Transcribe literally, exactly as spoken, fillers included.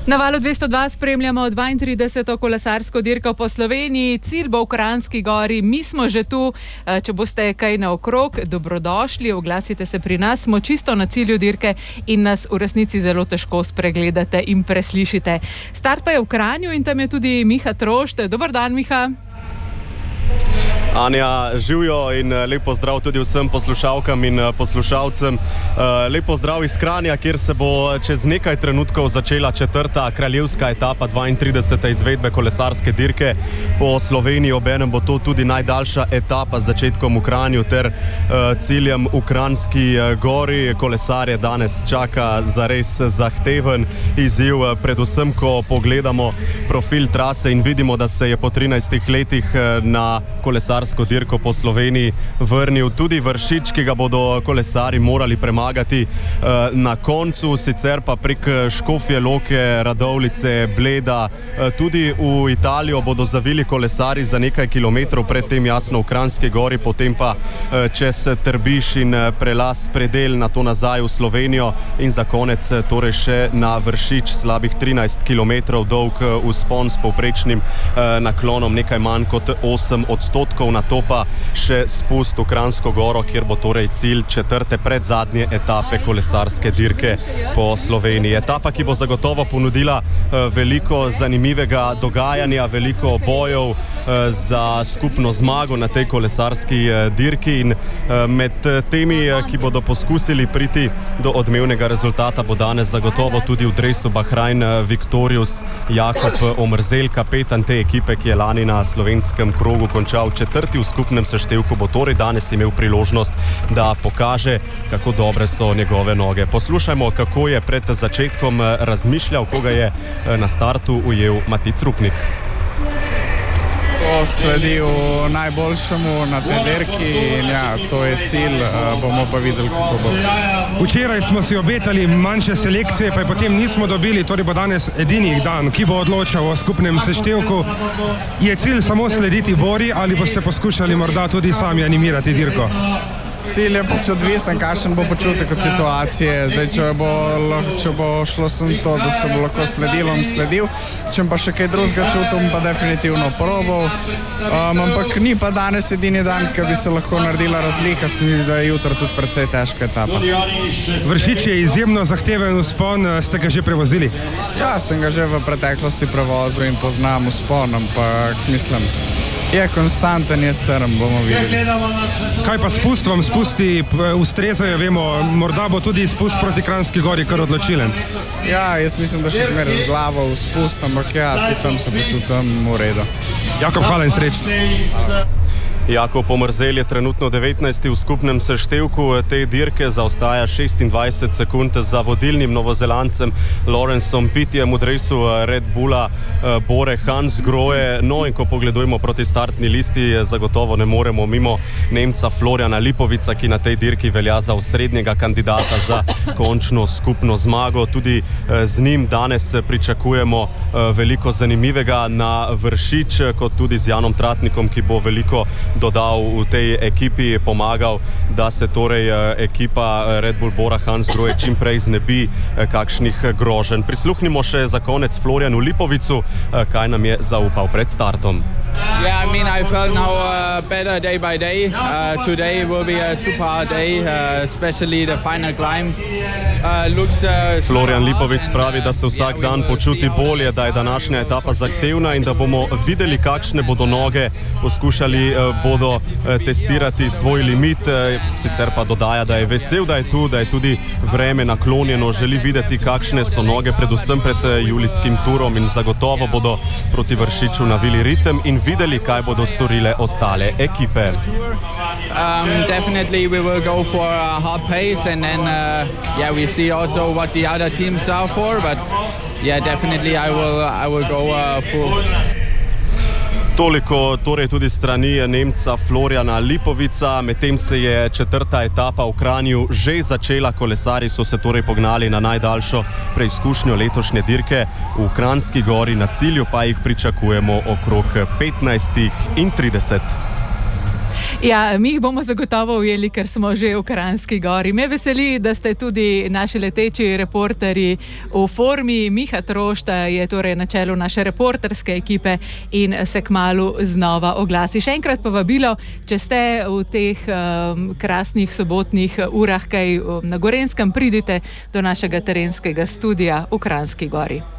Na Valu dvesto dva spremljamo dvaintrideseto kolesarsko dirko po Sloveniji. Cilj bo v Kranjski Gori. Mi smo že tu. Če boste kaj naokrog, dobrodošli, oglasite se pri nas. Smo čisto na cilju dirke in nas v resnici zelo težko spregledate in preslišite. Start pa je v Kranju in tam je tudi Miha Trošt. Dober dan, Miha. Anja, živjo in lep pozdrav tudi vsem poslušalkam in poslušalcem. Lep pozdrav iz Kranja, kjer se bo čez nekaj trenutkov začela četrta kraljevska etapa dvaintridesete izvedbe kolesarske dirke po Sloveniji. Obenem bo to tudi najdaljša etapa z začetkom v Kranju ter ciljem v Kranjski Gori. Kolesarje danes čaka zares zahteven izziv, predvsem ko pogledamo profil trase in vidimo, da se je po trinajstih letih na kolesarsko dirko po Sloveniji vrnil tudi Vršič, ki ga bodo kolesari morali premagati na koncu, sicer pa prek Škofje Loke, Radovljice, Bleda, tudi v Italijo bodo zavili kolesari za nekaj kilometrov, predtem jasno v Kranjski Gori, potem pa čez Trbiš in prelaz Predel, na to nazaj v Slovenijo in za konec torej še na Vršič, slabih trinajst kilometrov dolg vzpon s povprečnim naklonom nekaj manj kot osem odstotkov, na to pa še spust v Kranjsko Goro, kjer bo torej cilj četrte predzadnje etape kolesarske dirke po Sloveniji. Etapa, ki bo zagotovo ponudila veliko zanimivega dogajanja, veliko bojev za skupno zmago na tej kolesarski dirki in med temi, ki bodo poskusili priti do odmevnega rezultata, bo danes zagotovo tudi v dresu Bahrain Victorious Jakob Omerzel, kapetan te ekipe, ki je lani na slovenskem krogu končal četrti v skupnem seštevku, bo torej danes imel priložnost, da pokaže, kako dobre so njegove noge. Poslušajmo, kako je pred začetkom razmišljal, koga je na startu ujel Matic Rupnik. Bo sledil najboljšemu na tej dirki in ja, to je cilj, bomo pa videli, kako bo. Včeraj smo si obetali manjše selekcije, pa je potem nismo dobili, torej bo danes edini dan, ki bo odločal o skupnem seštevku. Je cilj samo slediti Bori ali boste poskušali morda tudi sami animirati dirko? Cilj je pač odvisen, kakšen bo počutek od situacije. Zdaj, če bo, če bo šlo sem to, da se bo lahko sledil, bom sledil. Če pa še kaj drugega čutim, pa definitivno probal. Um, ampak ni pa danes edini dan, ki bi se lahko naredila razlika. Se mi zdi, da je jutro tudi precej težka etapa. Vršič je izjemno zahteven vzpon, ste ga že prevozili? Ja, sem ga že v preteklosti prevozil in poznam vzpon, ampak mislim, je konstanten, je strm, bomo videli. Kaj pa spust vam spusti ustrezajo, vemo, morda bo tudi spust proti Kranjski Gori kar odločilen? Ja, jaz mislim, da še zmeraj z glavo v spust, ampak ja, tudi tam se počutim v redu. Jakob, hvala in srečno. Jakob Omerzel je trenutno devetnajsti v skupnem seštevku te dirke, zaostaja šestindvajset sekund za vodilnim Novozelandcem Lawrenceom Pittijem v dresu Red Bulla Bore Hansgrohe. No in ko pogledujemo proti startni listi, zagotovo ne moremo mimo Nemca Floriana Lipovica, ki na tej dirki velja za osrednjega kandidata za končno skupno zmago. Tudi z njim danes pričakujemo veliko zanimivega na Vršič, kot tudi z Janom Tratnikom, ki bo veliko dodal v tej ekipi, pomagal, da se torej ekipa Red Bull Bora Hansgrohe čim prej znebi kakšnih groženj. Prisluhnimo še za konec Florianu Lipovicu, kaj nam je zaupal pred startom. Yeah, I mean, I felt now uh, better day by day. Uh, today will be a super hard day, uh, especially the final climb. Uh, looks, uh, Florian Lipovic pravi, da se vsak dan počuti bolje, da je današnja etapa zahtevna in da bomo videli, kakšne bodo noge. Poskušali uh, bodo uh, testirati svoj limit, uh, sicer pa dodaja, da je vesel, da je tu, da je tudi vreme naklonjeno, želi videti, kakšne so noge, predvsem pred uh, julijskim turom in zagotovo bodo proti Vršiču navili ritem in videli, kaj bodo storile ostale ekipe. Um, definitely we will go for a hard pace and then uh, yeah, we see also what the other teams are for, but yeah, definitely I will I will go uh, full. Toliko torej tudi strani Nemca Floriana Lipovica, medtem se je četrta etapa v Kranju že začela, kolesari so se torej pognali na najdaljšo preizkušnjo letošnje dirke v Kranjski Gori, na cilju pa jih pričakujemo okrog petnajst in trideset. Ja, mi jih bomo zagotovo ujeli, ker smo že v Kranjski Gori. Me veseli, da ste tudi naši leteči reporterji v formi. Miha Trošta je torej na čelu naše reporterske ekipe in se kmalu znova oglasi. Še enkrat pa vabilo, če ste v teh um, krasnih sobotnih urah kaj na Gorenjskem, pridite do našega terenskega studia v Kranjski Gori.